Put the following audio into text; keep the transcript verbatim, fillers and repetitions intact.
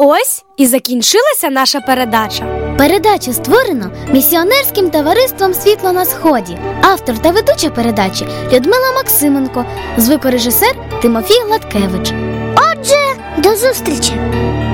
ось і закінчилася наша передача. Передачу створено місіонерським товариством «Світло на сході». Автор та ведуча передачі Людмила Максименко, звукорежисер Тимофій Гладкевич. Отже, до зустрічі!